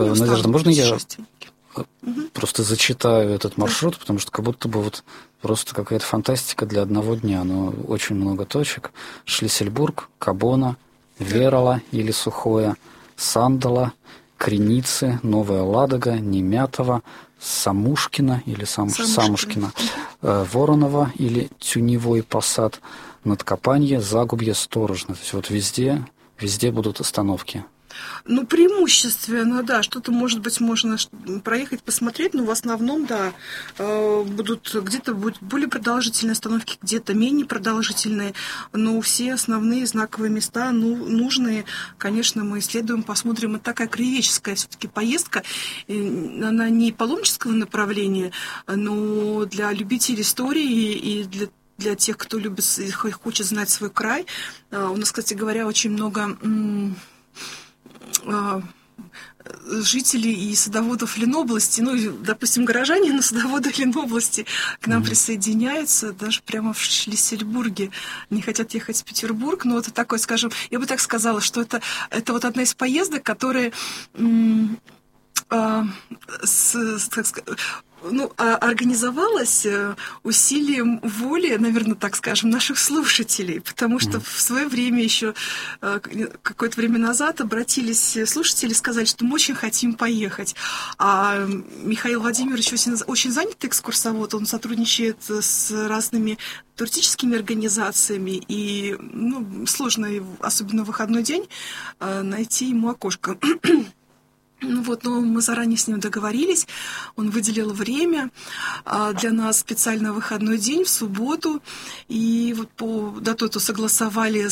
Надежда, можно я путешественники. просто зачитаю этот маршрут, потому что как будто бы вот просто какая-то фантастика для одного дня, но очень много точек. Шлиссельбург, Кабона, Верала или Сухое, Сандала, Креницы, Новая Ладога, Немятова, Самушкина или Самушкина, Воронова или Тюневой посад, Надкопанье, Загубье, Сторожно. То есть вот везде будут остановки. Ну, преимущественно, да, что-то, может быть, можно проехать, посмотреть, но в основном, да, где-то будут более продолжительные остановки, где-то менее продолжительные, но все основные знаковые места, нужные, конечно, мы исследуем, посмотрим. Это такая краеведческая все-таки поездка, она не паломнического направления, но для любителей истории и для тех, кто любит и хочет знать свой край. У нас, кстати говоря, очень много жителей и садоводов Ленобласти, допустим, горожане, но садоводы Ленобласти к нам присоединяются, даже прямо в Шлиссельбурге не хотят ехать в Петербург, но это такой, скажем, я бы так сказала, что это вот одна из поездок, которые организовалась усилием воли, наверное, так скажем, наших слушателей, потому что в свое время еще, какое-то время назад, обратились слушатели и сказали, что мы очень хотим поехать. А Михаил Владимирович очень занятый экскурсовод, он сотрудничает с разными туристическими организациями, и сложно, особенно в выходной день, найти ему окошко. Но мы заранее с ним договорились, он выделил время для нас специально выходной день в субботу, и вот по дату согласовали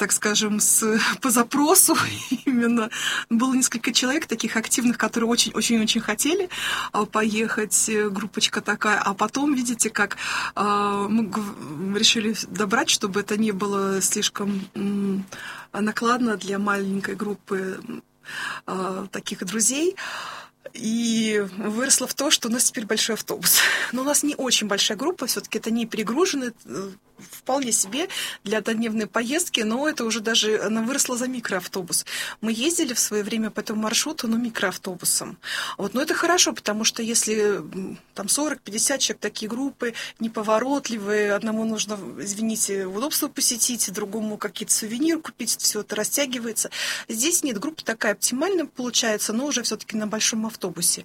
по запросу именно. Было несколько человек таких активных, которые очень-очень-очень хотели поехать, группочка такая, а потом, видите, как мы решили добрать, чтобы это не было слишком накладно для маленькой группы таких друзей, и выросло в то, что у нас теперь большой автобус. Но у нас не очень большая группа, все-таки это не перегружено, вполне себе для однодневной поездки, но это уже даже она выросла за микроавтобус. Мы ездили в свое время по этому маршруту, микроавтобусом. Но это хорошо, потому что если там 40-50 человек, такие группы неповоротливые, одному нужно, извините, удобство посетить, другому какие-то сувениры купить, все это растягивается. Здесь нет, группа такая оптимальная получается, но уже все-таки на большом автобусе.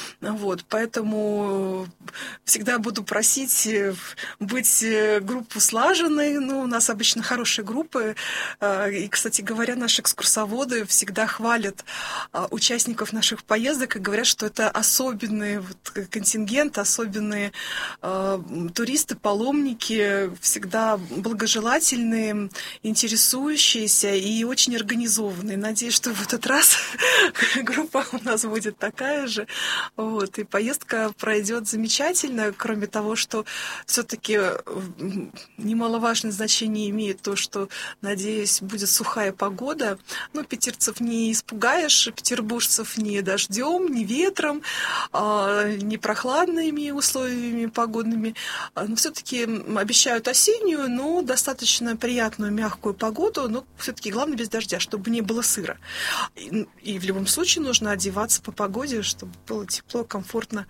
Поэтому всегда буду просить быть группу слаженной. У нас обычно хорошие группы. И, кстати говоря, наши экскурсоводы всегда хвалят участников наших поездок и говорят, что это особенный контингент, особенные туристы, паломники, всегда благожелательные, интересующиеся и очень организованные. Надеюсь, что в этот раз группа у нас будет такая же. И поездка пройдет замечательно, кроме того, что все-таки немаловажное значение имеет то, что, надеюсь, будет сухая погода. Питерцев не испугаешь, петербуржцев ни дождем, ни ветром, ни прохладными условиями погодными. Но все-таки обещают осеннюю, но достаточно приятную, мягкую погоду, но все-таки главное без дождя, чтобы не было сыро. И в любом случае нужно одеваться по погоде, чтобы было тепло, комфортно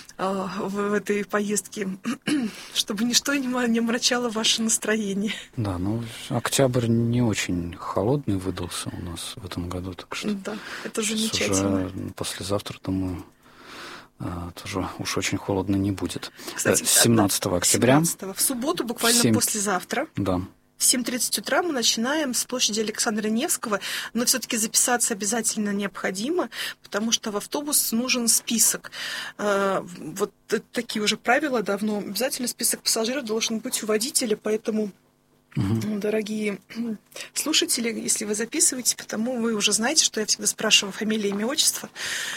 в этой поездке, чтобы ничто не омрачало ваше настроение. Да, октябрь не очень холодный выдался у нас в этом году, так что... Да, это замечательно. Уже послезавтра, думаю, тоже уж очень холодно не будет. Кстати, 17 октября. 17 в субботу, буквально послезавтра. Да. В 7:30 утра мы начинаем с площади Александра Невского, но все-таки записаться обязательно необходимо, потому что в автобус нужен список. Такие уже правила давно. Обязательно список пассажиров должен быть у водителя, поэтому, дорогие слушатели, если вы записываете, потому вы уже знаете, что я всегда спрашиваю фамилия, имя, отчество.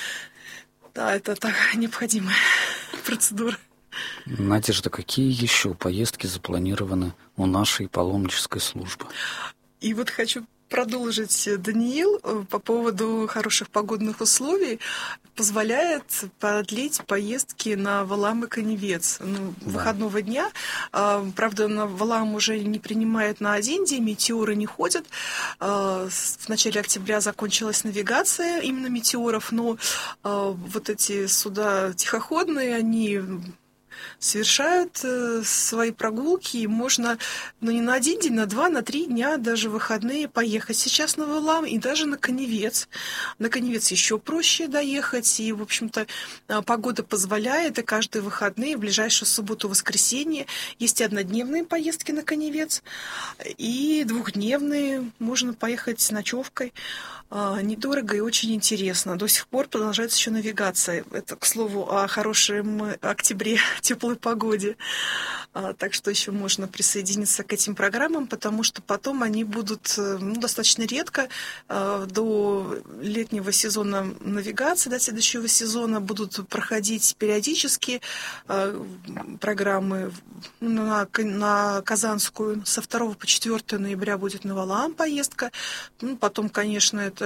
Да, это необходимая процедура. Надежда, какие еще поездки запланированы у нашей паломнической службы? И хочу продолжить, Даниил, по поводу хороших погодных условий. позволяет продлить поездки на Валаам и Каневец. Выходного дня. Правда, на Валаам уже не принимают на один день, метеоры не ходят. В начале октября закончилась навигация именно метеоров, но вот эти суда тихоходные, они совершают свои прогулки, и можно, не на один день, на 2, на 3 дня, даже выходные поехать сейчас на Валаам и даже на Каневец. На Каневец еще проще доехать, и, в общем-то, погода позволяет, и каждые выходные, в ближайшую субботу-воскресенье, есть и однодневные поездки на Каневец, и двухдневные, можно поехать с ночевкой. Недорого и очень интересно. До сих пор продолжается еще навигация. Это, к слову, о хорошем октябре, теплой погоде. Так что еще можно присоединиться к этим программам, потому что потом они будут достаточно редко. До летнего сезона навигации, до следующего сезона будут проходить периодически программы на Казанскую. Со 2 по 4 ноября будет на Валаам поездка. Потом, конечно, это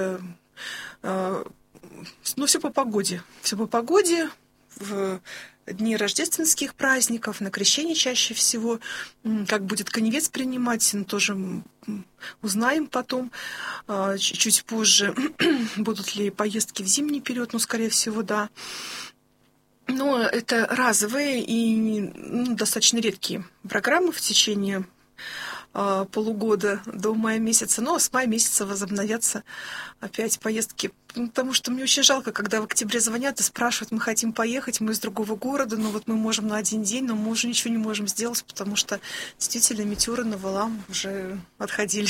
все по погоде. Все по погоде. В дни рождественских праздников, на крещение чаще всего. Как будет Каневец принимать, тоже узнаем потом. Чуть позже, будут ли поездки в зимний период, скорее всего, да. Но это разовые и достаточно редкие программы в течение полугода до мая месяца. Но с мая месяца возобновятся опять поездки. Потому что мне очень жалко, когда в октябре звонят и спрашивают, мы хотим поехать, мы из другого города, но вот мы можем на один день, но мы уже ничего не можем сделать, потому что действительно метеоры на Валаам уже отходили.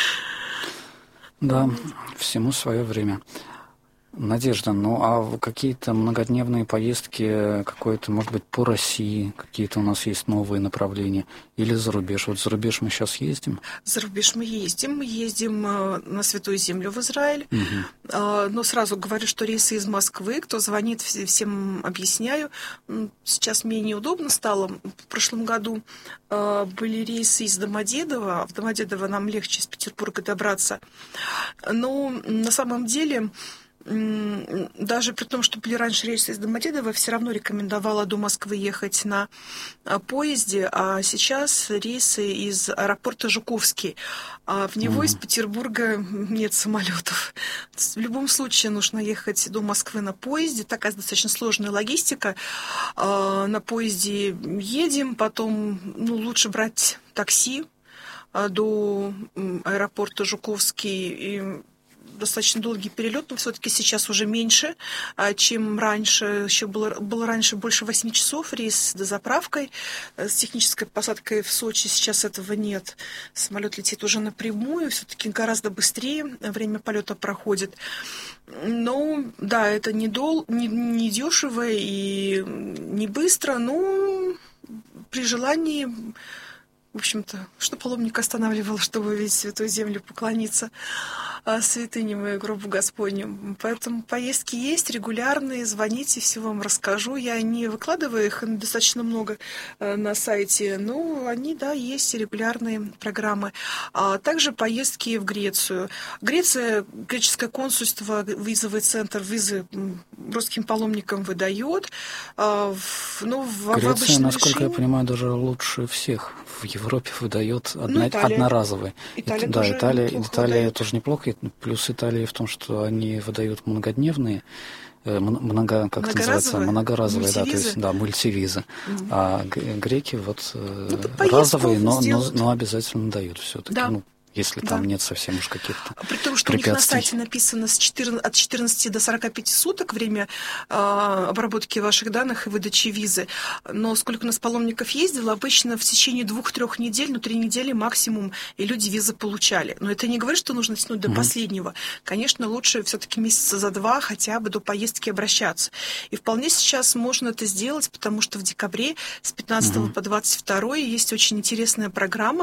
Да, всему свое время. Надежда, а какие-то многодневные поездки, какое-то, может быть, по России, какие-то у нас есть новые направления, или за рубеж? Вот за рубеж мы сейчас ездим? За рубеж мы ездим на Святую Землю в Израиль. Но сразу говорю, что рейсы из Москвы, кто звонит, всем объясняю. Сейчас мне неудобно стало. В прошлом году были рейсы из Домодедово. В Домодедово нам легче из Петербурга добраться. Но на самом деле, даже при том, что были раньше рейсы из Домодедово, все равно рекомендовала до Москвы ехать на поезде, а сейчас рейсы из аэропорта Жуковский. А в него из Петербурга нет самолетов. В любом случае нужно ехать до Москвы на поезде. Такая достаточно сложная логистика. На поезде едем, потом лучше брать такси до аэропорта Жуковский, и достаточно долгий перелет, но все-таки сейчас уже меньше, чем раньше. Еще было раньше больше 8 часов рейс с дозаправкой, с технической посадкой в Сочи. Сейчас этого нет. Самолет летит уже напрямую, все-таки гораздо быстрее время полета проходит. Но да, это не дешево и не быстро, но при желании, в общем-то, что паломник останавливал, чтобы увидеть Святую Землю, поклониться святыням и гробу Господню. Поэтому поездки есть регулярные, звоните, все вам расскажу. Я не выкладываю их достаточно много на сайте, но они, да, есть регулярные программы. А также поездки в Грецию. Греция, греческое консульство, визовый центр визы русским паломникам выдает. Греция, насколько я понимаю, даже лучше всех в Европе выдает одноразовые. Италия тоже неплохо. Плюс Италия в том, что они выдают многодневные, многоразовые, да, то есть, да, мультивизы. А греки разовые, но обязательно дают все-таки. Да. Если там нет совсем уж каких-то При том, что у них на сайте написано от 14 до 45 суток время обработки ваших данных и выдачи визы. Но сколько у нас паломников ездило, обычно в течение 2-3 недель, 3 недели максимум, и люди визы получали. Но это не говорит, что нужно тянуть до последнего. Конечно, лучше все-таки месяца за 2 хотя бы до поездки обращаться. И вполне сейчас можно это сделать, потому что в декабре с 15 по 22 есть очень интересная программа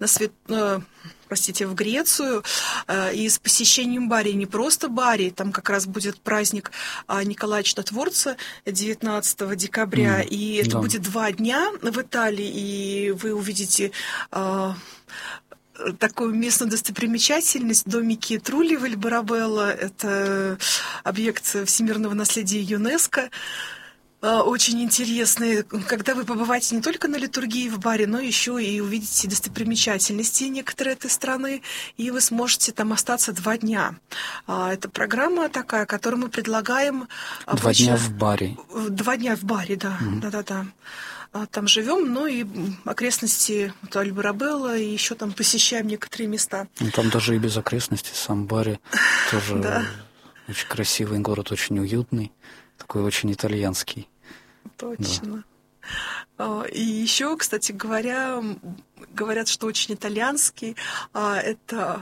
в Грецию, и с посещением Барии. Не просто Барии, там как раз будет праздник Николая Чудотворца 19 декабря, и это будет 2 дня в Италии, и вы увидите такую местную достопримечательность, домики Трули в Эль-Барабелло. Это объект всемирного наследия ЮНЕСКО. Очень интересные, когда вы побываете не только на литургии в баре, но еще и увидите достопримечательности некоторые этой страны, и вы сможете там остаться 2 дня. Это программа такая, которую мы предлагаем... 2 дня в баре. 2 дня в баре, да. Да-да-да. Там живем, но и окрестности Эль-Барабелло, и еще там посещаем некоторые места. Ну, там даже и без окрестностей, сам Бари тоже очень красивый город, очень уютный, такой очень итальянский. Точно. Да. И еще, кстати говоря, говорят, что очень итальянский. Это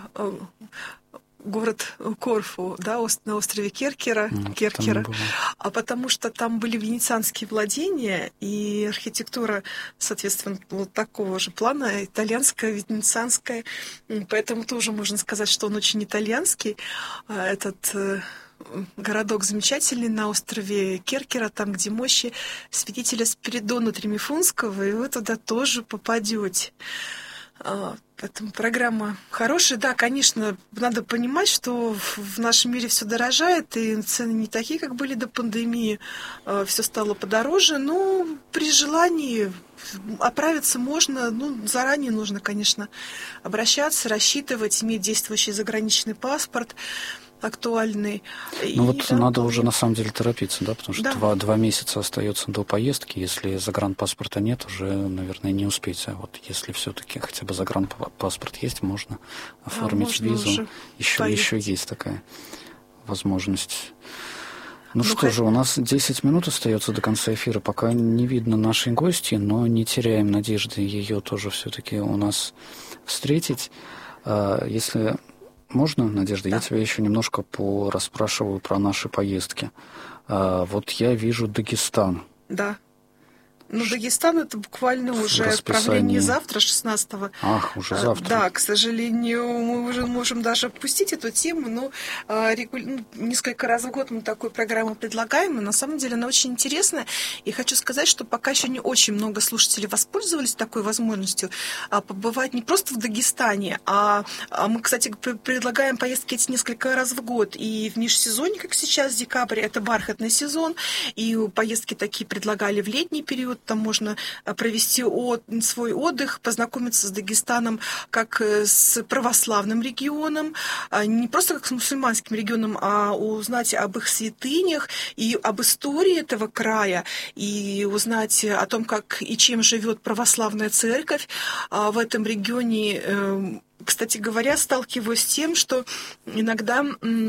город Корфу, да, на острове Керкера, а потому что там были венецианские владения, и архитектура, соответственно, вот такого же плана, итальянская, венецианская, поэтому тоже можно сказать, что он очень итальянский, этот городок замечательный на острове Керкера, там, где мощи святителя Спиридона Тремифунского, и вы туда тоже попадете. Поэтому программа хорошая. Да, конечно, надо понимать, что в нашем мире все дорожает, и цены не такие, как были до пандемии. Все стало подороже, но при желании оправиться можно. Ну, заранее нужно, конечно, обращаться, рассчитывать, иметь действующий заграничный паспорт актуальный. Ну вот надо уже на самом деле торопиться, да, потому что 2 месяца остается до поездки. Если загранпаспорта нет, уже, наверное, не успеть. А вот если все-таки хотя бы загранпаспорт есть, можно оформить визу. Еще есть такая возможность. Ну что же, у нас 10 минут остается до конца эфира. Пока не видно нашей гости, но не теряем надежды ее тоже все-таки у нас встретить. Если можно, Надежда, я тебя еще немножко порасспрашиваю про наши поездки. Вот я вижу Дагестан. Да. Ну, Дагестан — это буквально уже отправление завтра, 16-го. Ах, уже завтра. Да, к сожалению, мы уже можем даже опустить эту тему, но несколько раз в год мы такую программу предлагаем, и на самом деле она очень интересная. И хочу сказать, что пока еще не очень много слушателей воспользовались такой возможностью побывать не просто в Дагестане, а мы, кстати, предлагаем поездки эти несколько раз в год. И в межсезонье, как сейчас, декабрь, это бархатный сезон, и поездки такие предлагали в летний период. Там можно провести свой отдых, познакомиться с Дагестаном как с православным регионом, не просто как с мусульманским регионом, а узнать об их святынях и об истории этого края, и узнать о том, как и чем живет православная церковь в этом регионе. Кстати говоря, сталкиваюсь с тем, что иногда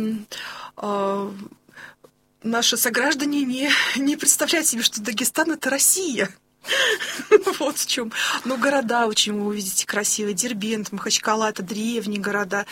наши сограждане не представляют себе, что Дагестан — это Россия. Вот в чем. Но города очень вы увидите красивые. Дербент, Махачкала — это древние города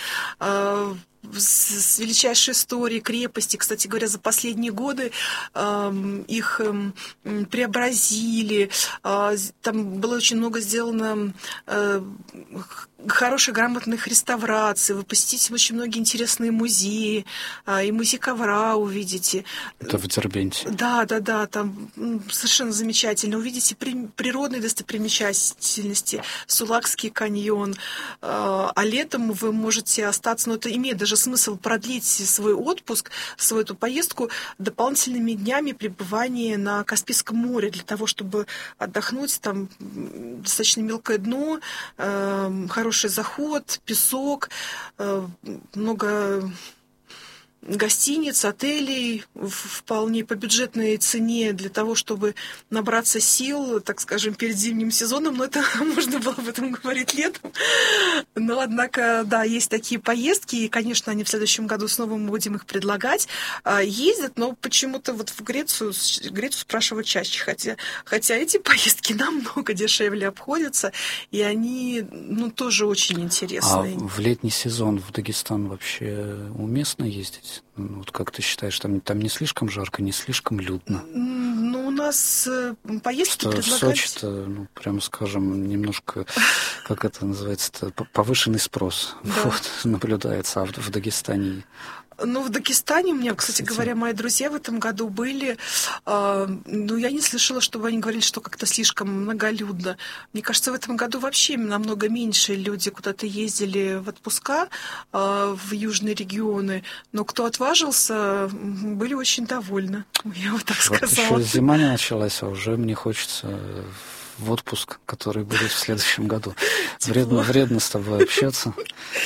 с величайшей историей, крепости. Кстати говоря, за последние годы их преобразили. Там было очень много сделано хороших, грамотных реставраций. Вы посетите очень многие интересные музеи. И музей ковра увидите. Это в Дербенте. Да. Там совершенно замечательно. Увидите природные достопримечательности. Сулакский каньон. А летом вы можете остаться, но это имеет даже смысл продлить свой отпуск, свою эту поездку дополнительными днями пребывания на Каспийском море для того, чтобы отдохнуть. Там достаточно мелкое дно, хороший заход, песок, много гостиниц, отелей вполне по бюджетной цене для того, чтобы набраться сил, так скажем, перед зимним сезоном, но это можно было об этом говорить летом. Но, однако, да, есть такие поездки, и, конечно, они в следующем году снова мы будем их предлагать. Ездят, но почему-то вот в Грецию спрашивают чаще, хотя эти поездки намного дешевле обходятся, и они, тоже очень интересные. А в летний сезон в Дагестан вообще уместно ездить? Вот как ты считаешь, там не слишком жарко, не слишком людно? У нас поездки предлагают... В Сочи-то, прямо скажем, немножко, как это называется-то, повышенный спрос наблюдается, а в Дагестане... Ну, в Дагестане у меня, кстати говоря, мои друзья в этом году были. Ну, я не слышала, чтобы они говорили, что как-то слишком многолюдно. Мне кажется, в этом году вообще намного меньше люди куда-то ездили в отпуска в южные регионы. Но кто отважился, были очень довольны. Я вот так Вот сказала. еще зима не началась, а уже мне хочется в отпуск, который будет в следующем году. Вредно с тобой общаться.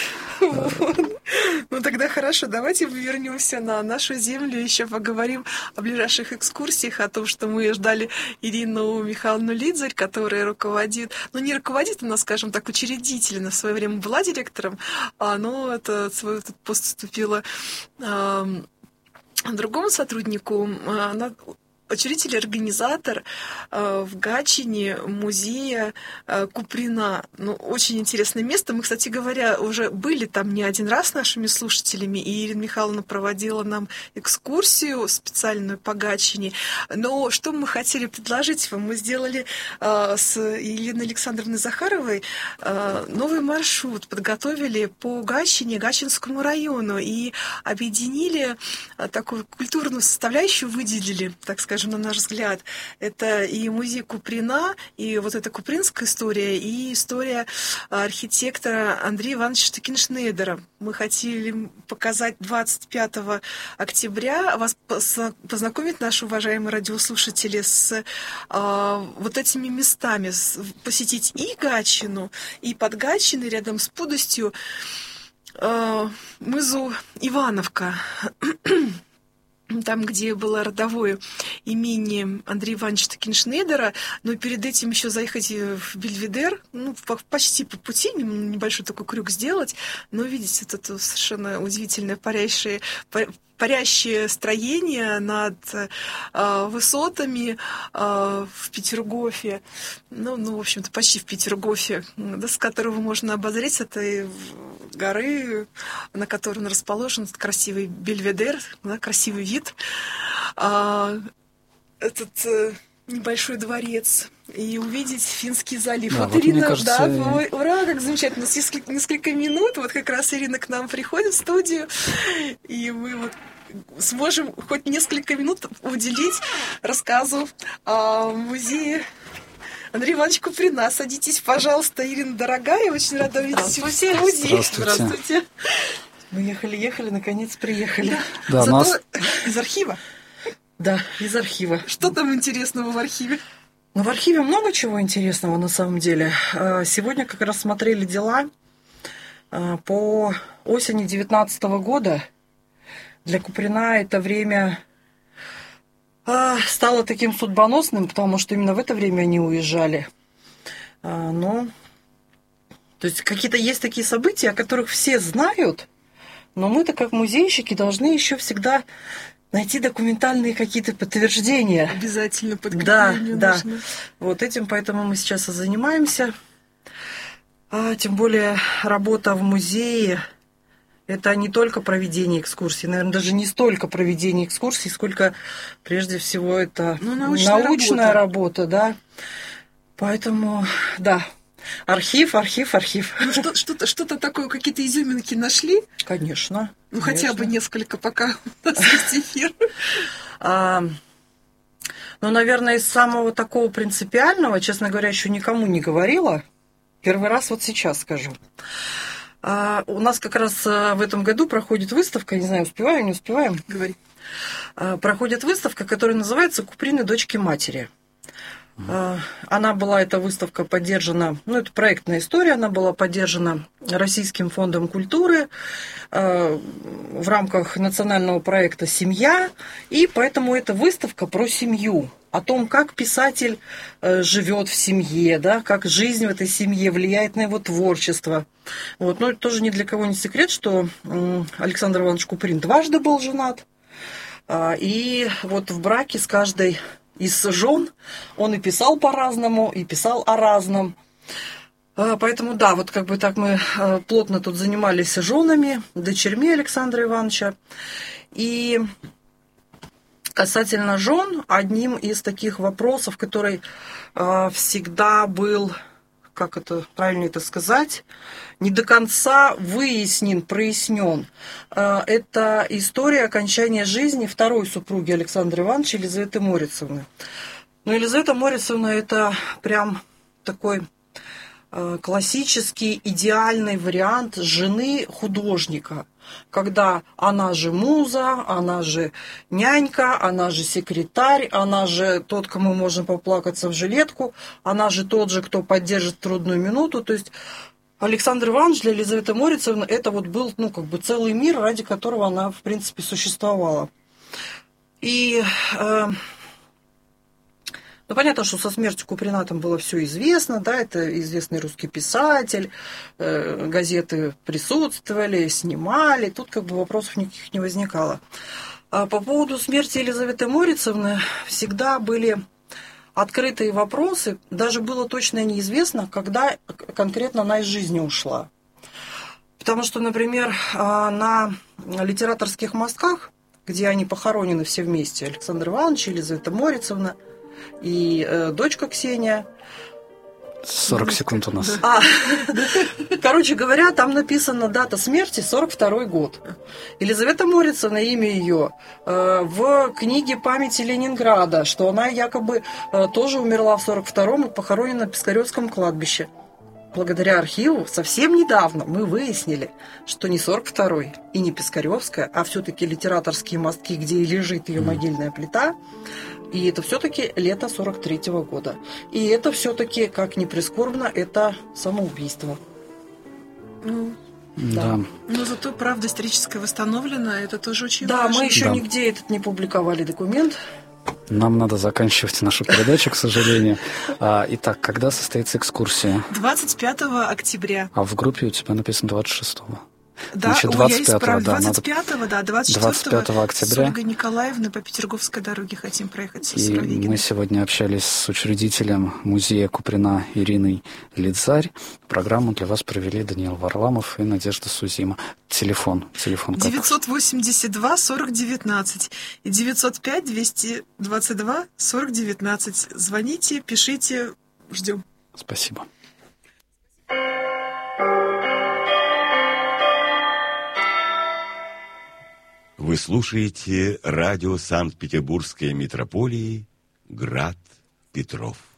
Ну тогда хорошо, давайте вернемся на нашу землю, еще поговорим о ближайших экскурсиях, о том, что мы ждали Ирину Михайловну Лидзарь, которая руководит, ну не руководит, она, скажем так, учредительно в свое время была директором, но свой этот пост уступила другому сотруднику. Она учредитель и организатор в Гатчине музея Куприна. Ну, очень интересное место. Мы, кстати говоря, уже были там не один раз с нашими слушателями, и Ирина Михайловна проводила нам экскурсию специальную по Гатчине. Но что мы хотели предложить вам? Мы сделали с Еленой Александровной Захаровой новый маршрут, подготовили по Гатчине, Гатчинскому району, и объединили такую культурную составляющую, выделили, так скажем, на наш взгляд. Это и музей Куприна, и вот эта купринская история, и история архитектора Андрея Ивановича Штекеншнейдера. Мы хотели показать 25 октября, вас познакомить, наши уважаемые радиослушатели, с вот этими местами, посетить и Гатчину, и под Гатчиной, рядом с Пудостью, мызу Ивановка. Там, где было родовое имение Андрея Ивановича Штекеншнейдера, но перед этим еще заехать в Бельведер, ну, почти по пути, небольшой такой крюк сделать, но видите, вот это совершенно удивительное парящее строение над высотами в Петергофе, ну, в общем-то, почти в Петергофе, да, с которого можно обозреть этой горы, на которой он расположен, этот красивый Бельведер, да, красивый вид, этот небольшой дворец, и увидеть Финский залив. Да, вот Ирина, мне кажется, да, ура, как замечательно. У нас несколько минут, вот как раз Ирина к нам приходит в студию, и мы вот сможем хоть несколько минут уделить рассказу о музее Андрея Ивановича Куприна. Садитесь, пожалуйста, Ирина, дорогая, очень рада видеть вас в студии. Здравствуйте. Мы ехали, наконец приехали. Да, Зато из архива. Да, из архива. Что там интересного в архиве? Ну, в архиве много чего интересного на самом деле. Сегодня как раз смотрели дела по осени 2019 года. Для Куприна это время стало таким судьбоносным, потому что именно в это время они уезжали. То есть какие-то есть такие события, о которых все знают, но мы-то как музейщики должны еще всегда найти документальные какие-то подтверждения. Обязательно подкрепление нужно. Да. Вот этим поэтому мы сейчас и занимаемся. Тем более работа в музее – это не только проведение экскурсий, наверное, даже не столько проведение экскурсий, сколько прежде всего это научная работа, да. Поэтому, да, архив. Ну, что-то такое, какие-то изюминки нашли? Конечно. Ну, хотя бы несколько, пока у нас есть эфир. Наверное, из самого такого принципиального, честно говоря, еще никому не говорила. Первый раз вот сейчас скажу. У нас как раз в этом году проходит выставка, не знаю, успеваем, не успеваем. Говори. Проходит выставка, которая называется «Куприны. Дочки матери». Она была, эта выставка, поддержана, это проектная история, она была поддержана Российским фондом культуры в рамках национального проекта «Семья», и поэтому эта выставка про семью, о том, как писатель живет в семье, да, как жизнь в этой семье влияет на его творчество. Вот. Но это тоже ни для кого не секрет, что Александр Иванович Куприн дважды был женат, и вот в браке с каждой из жен он и писал по-разному, и писал о разном. Поэтому, да, вот как бы так мы плотно тут занимались женами, дочерьми Александра Ивановича. И касательно жен, одним из таких вопросов, который всегда был как это правильно это сказать, не до конца прояснен. Это история окончания жизни второй супруги Александра Ивановича, Елизаветы Морицовны. Но Елизавета Морицовна – это прям такой классический, идеальный вариант жены художника, когда она же муза, она же нянька, она же секретарь, она же тот, кому можно поплакаться в жилетку, она же тот же, кто поддержит в трудную минуту. То есть Александр Иванович для Елизаветы Морицовны это вот был, целый мир, ради которого она, в принципе, существовала. И понятно, что со смертью Куприна там было все известно, да, это известный русский писатель, газеты присутствовали, снимали, тут вопросов никаких не возникало. А по поводу смерти Елизаветы Морицовны всегда были открытые вопросы, даже было точно неизвестно, когда конкретно она из жизни ушла. Потому что, например, на литераторских мостках, где они похоронены все вместе, Александр Иванович, Елизавета Морицовна, и дочка Ксения. 40 секунд у нас. Короче говоря, там написана дата смерти 42-й год. Елизавета Морицовна, имя ее, в книге «Памяти Ленинграда», что она якобы тоже умерла в 42-м и похоронена на Пискаревском кладбище. Благодаря архиву совсем недавно мы выяснили, что не 42-й и не Пискаревская, а все-таки литераторские мостки, где и лежит ее могильная плита. И это все-таки лето 43-го года. И это все-таки, как ни прискорбно, это самоубийство. Да. Но зато правда историческая восстановлена, это тоже очень важно. Да, мы еще Да. нигде этот не публиковали документ. Нам надо заканчивать нашу передачу, к сожалению. Итак, когда состоится экскурсия? 25 октября. А в группе у тебя написано 26-го. Да, Значит, я 25-го, исправлю. да, 25-го, да, 25 октября. С Ольгой Николаевной по Петерговской дороге хотим проехать со И Суровикиной. мы сегодня общались с учредителем музея Куприна Ириной Лидзарь. Программу для вас провели Даниил Варламов и Надежда Сузима. Телефон как? 982 40 19 и 905 222 40 19. Звоните, пишите, ждем. Спасибо. Вы слушаете радио Санкт-Петербургской митрополии «Град Петров».